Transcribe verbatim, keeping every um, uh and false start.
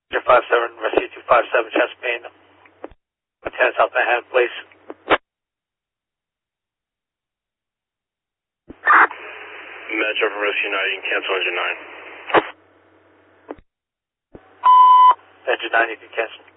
five seven, Rescue two five seven, Chesapeake. ten South Manhattan, please. Metro for Rescue nine, you can cancel engine nine. Engine nine, you can cancel.